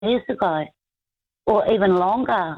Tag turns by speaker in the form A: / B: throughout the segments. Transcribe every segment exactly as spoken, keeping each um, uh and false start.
A: years ago, or even longer.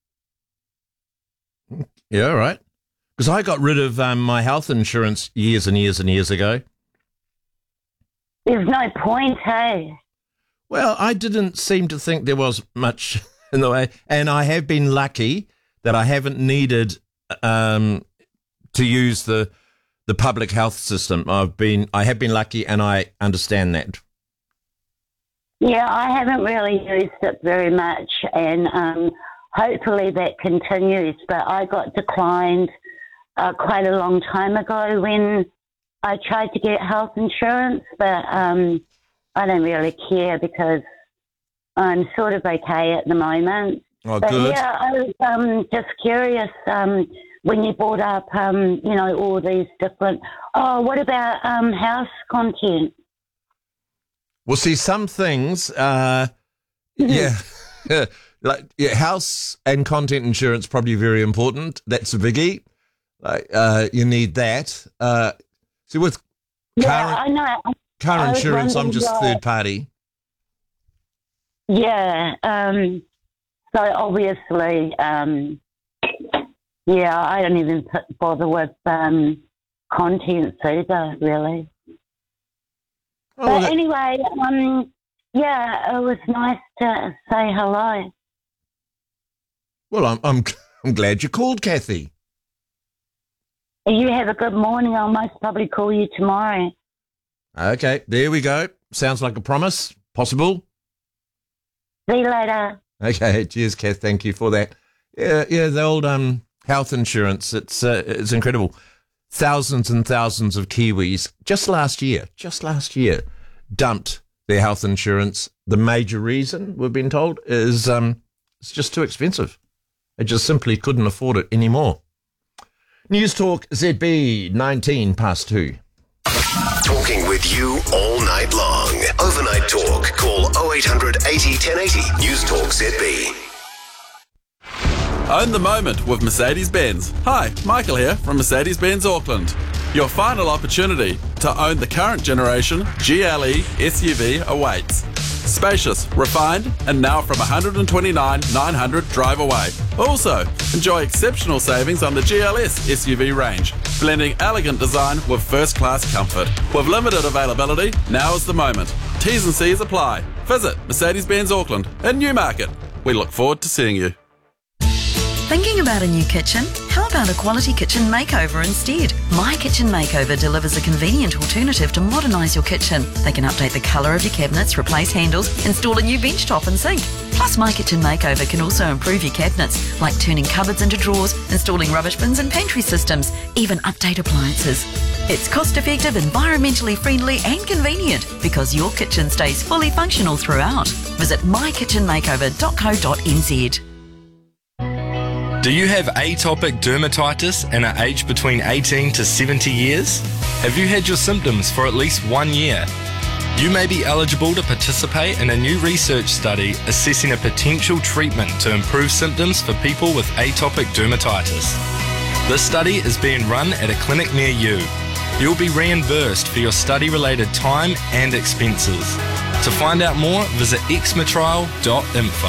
B: Yeah, right. Because I got rid of um, my health insurance years and years and years ago.
A: There's no point, hey?
B: Well, I didn't seem to think there was much in the way, and I have been lucky that I haven't needed um, to use the the public health system. I've been, I have been lucky, and I understand that.
A: Yeah, I haven't really used it very much, and um, hopefully that continues. But I got declined uh, quite a long time ago when I tried to get health insurance, but um, I don't really care because I'm sort of okay at the moment.
B: Oh,
A: but
B: good.
A: Yeah, I was um, just curious um, when you brought up, um, you know, all these different. Oh, what about um, house content?
B: Well, see, some things, uh, yeah, like yeah, house and content insurance probably very important. That's a biggie. Like uh, you need that. Uh, see, with
A: Yeah,
B: car,
A: I know.
B: car
A: I was
B: insurance, I'm
A: wondering
B: just
A: why-
B: third party.
A: Yeah. Um, so obviously, um, yeah, I don't even p- bother with um, contents either, really.
B: Oh,
A: But
B: well, that-
A: anyway, um, yeah, it was nice to say hello.
B: well, I'm, I'm I'm glad you called, Kathy.
A: You have a good morning. I'll most probably call you tomorrow.
B: Okay, there we go. Sounds like a promise. Possible.
A: See you later.
B: Okay, cheers, Kath. Thank you for that. Yeah, yeah, the old um health insurance. It's uh, it's incredible. Thousands and thousands of Kiwis just last year, just last year, dumped their health insurance. The major reason, we've been told, is um it's just too expensive. They just simply couldn't afford it anymore. News Talk Z B, nineteen past two.
C: Talking with you all night long. Overnight Talk. Call oh eight hundred eighty, ten eighty. News Talk Z B.
D: Own the moment with Mercedes-Benz. Hi, Michael here from Mercedes-Benz Auckland. Your final opportunity to own the current generation G L E S U V awaits. Spacious, refined, and now from one hundred twenty-nine thousand nine hundred drive away. Also, enjoy exceptional savings on the G L S S U V range, blending elegant design with first-class comfort. With limited availability, now is the moment. T's and C's apply. Visit Mercedes-Benz Auckland in Newmarket. We look forward to seeing you.
E: Thinking about a new kitchen? How about a quality kitchen makeover instead? My Kitchen Makeover delivers a convenient alternative to modernise your kitchen. They can update the colour of your cabinets, replace handles, install a new bench top and sink. Plus, My Kitchen Makeover can also improve your cabinets, like turning cupboards into drawers, installing rubbish bins and pantry systems, even update appliances. It's cost-effective, environmentally friendly and convenient because your kitchen stays fully functional throughout. Visit my kitchen makeover dot co dot n z.
F: Do you have atopic dermatitis and are aged between eighteen to seventy years? Have you had your symptoms for at least one year? You may be eligible to participate in a new research study assessing a potential treatment to improve symptoms for people with atopic dermatitis. This study is being run at a clinic near you. You'll be reimbursed for your study-related time and expenses. To find out more, visit eczema trial dot info.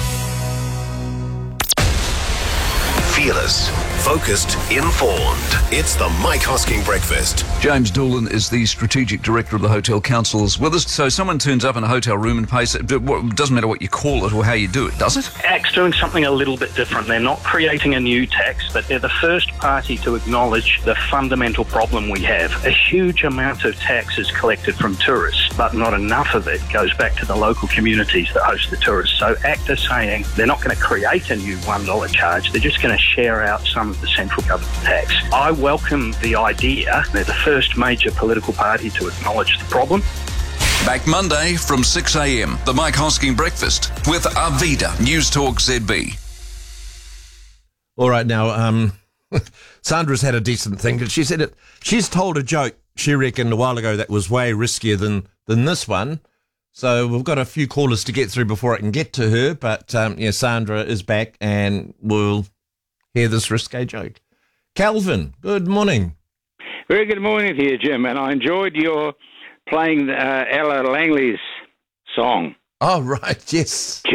C: Fearless, focused, informed. It's the Mike Hosking Breakfast.
G: James Doolan is the Strategic Director of the Hotel Councils with us. So someone turns up in a hotel room and pays, it doesn't matter what you call it or how you do it, does it?
H: A C T's doing something a little bit different. They're not creating a new tax, but they're the first party to acknowledge the fundamental problem we have. A huge amount of tax is collected from tourists, but not enough of it goes back to the local communities that host the tourists. So A C T is saying they're not going to create a new one dollar charge. They're just going to share out some of the central government tax. I welcome the idea. They're the first major political party to acknowledge the problem.
G: Back Monday from six a.m. The Mike Hosking Breakfast with Arvida, News Talk Z B.
B: All right, now, um, Sandra's had a decent thing. She said it. She's told a joke, she reckoned, a while ago that was way riskier than, than this one. So we've got a few callers to get through before I can get to her. But, um, yeah, Sandra is back and we'll hear this risque joke. Calvin, good morning.
I: Very good morning to you, Jim, and I enjoyed your playing uh, Ella Langley's song.
B: Oh, right, yes.